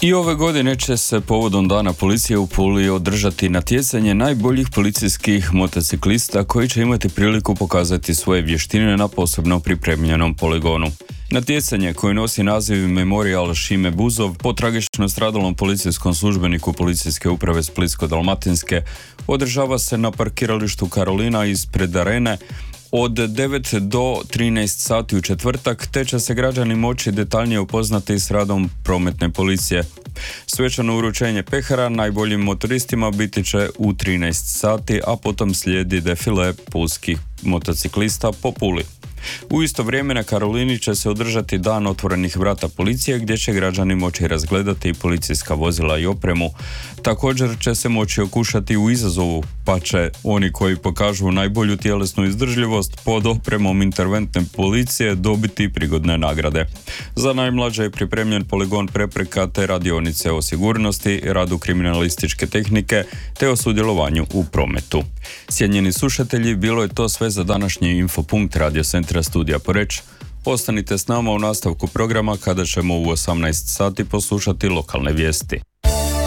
I ove godine će se povodom Dana policije u Puli održati natjecanje najboljih policijskih motociklista koji će imati priliku pokazati svoje vještine na posebno pripremljenom poligonu. Natjecanje koje nosi naziv Memorial Šime Buzov po tragično stradalom policijskom službeniku Policijske uprave Splitsko-dalmatinske održava se na parkiralištu Karolina ispred arene od 9 do 13 sati u četvrtak, te će se građani moći detaljnije upoznati s radom prometne policije. Svečano uručenje pehara najboljim motoristima biti će u 13 sati, a potom slijedi defile pulskih motociklista po Puli. U isto vrijeme na Karolini će se održati dan otvorenih vrata policije gdje će građani moći razgledati policijska vozila i opremu. Također će se moći okušati u izazovu, pa će oni koji pokažu najbolju tjelesnu izdržljivost pod opremom interventne policije dobiti prigodne nagrade. Za najmlađe je pripremljen poligon prepreka te radionice o sigurnosti, radu kriminalističke tehnike te o sudjelovanju u prometu. Cijenjeni slušatelji, bilo je to sve za današnji Infopunkt Radio Centra Studija Poreč. Ostanite s nama u nastavku programa kada ćemo u 18 sati poslušati lokalne vijesti.